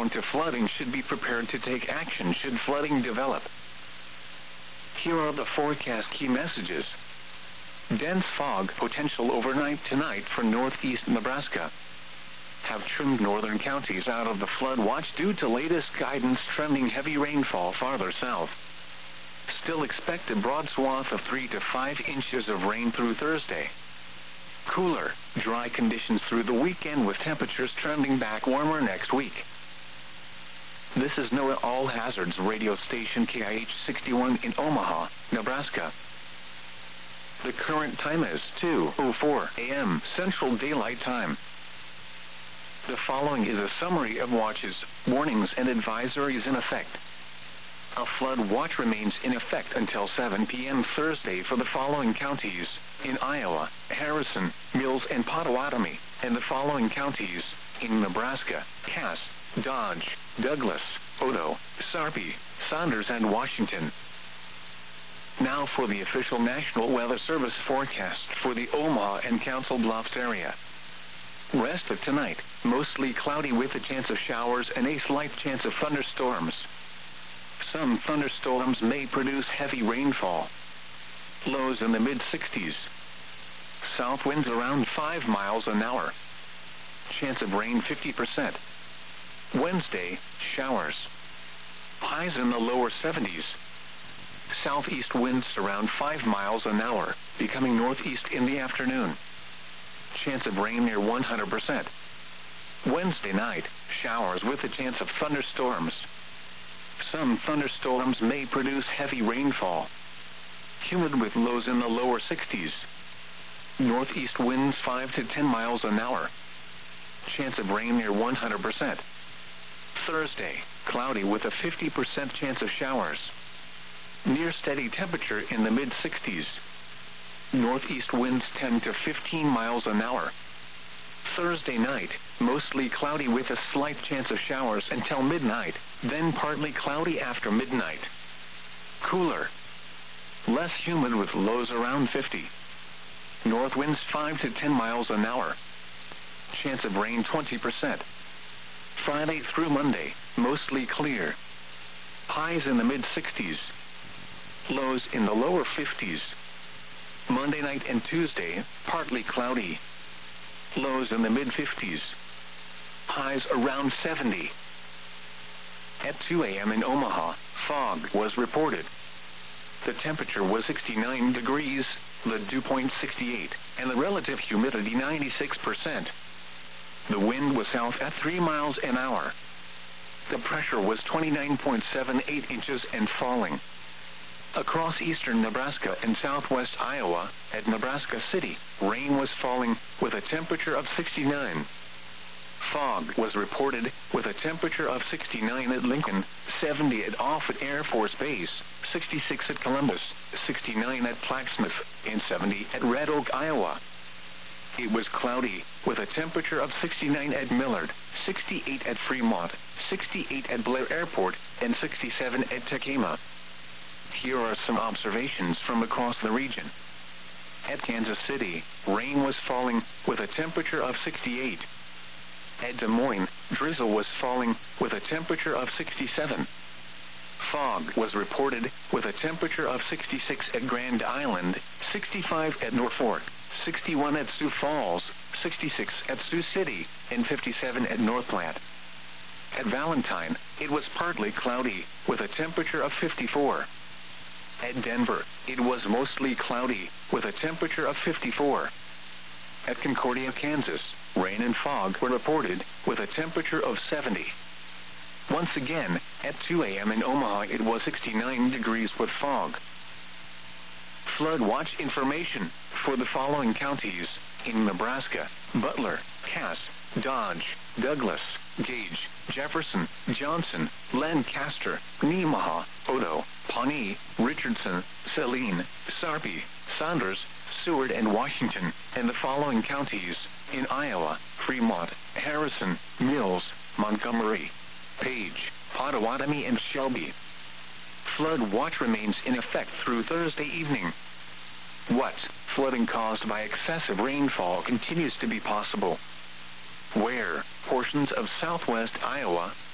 prone to flooding should be prepared to take action should flooding develop. Here are the forecast key messages. Dense fog potential overnight tonight for northeast Nebraska. Have trimmed northern counties out of the flood watch due to latest guidance trending heavy rainfall farther south. Still expect a broad swath of 3 to 5 inches of rain through Thursday. Cooler, dry conditions through the weekend with temperatures trending back warmer next week. This is NOAA All Hazards radio station KIH 61 in Omaha, Nebraska. The current time is 2:04 a.m. Central Daylight Time. The following is a summary of watches, warnings, and advisories in effect. A flood watch remains in effect until 7 p.m. Thursday for the following counties in Iowa: Harrison, Mills, and Potawatomi, and the following counties in Nebraska: Cass, Dodge, Douglas, Odo, Sarpy, Saunders, and Washington. Now for the official National Weather Service forecast for the Omaha and Council Bluffs area. Rest of tonight, mostly cloudy with a chance of showers and a slight chance of thunderstorms. Some thunderstorms may produce heavy rainfall. Lows in the mid-60s. South winds around 5 miles an hour. Chance of rain 50%. Wednesday, showers. Highs in the lower 70s. Southeast winds around 5 miles an hour, becoming northeast in the afternoon. Chance of rain near 100%. Wednesday night, showers with a chance of thunderstorms. Some thunderstorms may produce heavy rainfall. Humid with lows in the lower 60s. Northeast winds 5 to 10 miles an hour. Chance of rain near 100%. Thursday, cloudy with a 50% chance of showers. Near steady temperature in the mid-60s. Northeast winds 10 to 15 miles an hour. Thursday night, mostly cloudy with a slight chance of showers until midnight, then partly cloudy after midnight. Cooler. Less humid with lows around 50. North winds 5 to 10 miles an hour. Chance of rain 20%. Friday through Monday, mostly clear. Highs in the mid-60s. Lows in the lower 50s. Monday night and Tuesday, partly cloudy. Lows in the mid-50s. Highs around 70. At 2 a.m. in Omaha, fog was reported. The temperature was 69 degrees, the dew point 68, and the relative humidity 96%. The wind was south at 3 miles an hour. The pressure was 29.78 inches and falling. Across eastern Nebraska and southwest Iowa, at Nebraska City, rain was falling with a temperature of 69. Fog was reported with a temperature of 69 at Lincoln, 70 at Offutt Air Force Base, 66 at Columbus, 69 at Plaquemine, and 70 at Red Oak, Iowa. It was cloudy with a temperature of 69 at Millard, 68 at Fremont, 68 at Blair Airport, and 67 at Tacoma. Here are some observations from across the region. At Kansas City, rain was falling with a temperature of 68. At Des Moines, drizzle was falling with a temperature of 67. Fog was reported with a temperature of 66 at Grand Island, 65 at Norfolk, 61 at Sioux Falls, 66 at Sioux City, and 57 at North Platte. At Valentine, it was partly cloudy with a temperature of 54. At Denver, it was mostly cloudy with a temperature of 54. At Concordia, Kansas, rain and fog were reported with a temperature of 70. Once again, at 2 a.m. in Omaha, it was 69 degrees with fog. Flood watch information for the following counties in Nebraska: Butler, Cass, Dodge, Douglas, Gage, Jefferson, Johnson, Lancaster, Nemaha, Odo, Pawnee, Richardson, Saline, Sarpy, Saunders, Seward, and Washington, and the following counties in Iowa: Fremont, Harrison, Mills, Montgomery, Page, Potawatomi, and Shelby. Flood watch remains in effect through Thursday evening. What? Flooding caused by excessive rainfall continues to be possible. Where? Portions of southwest Iowa,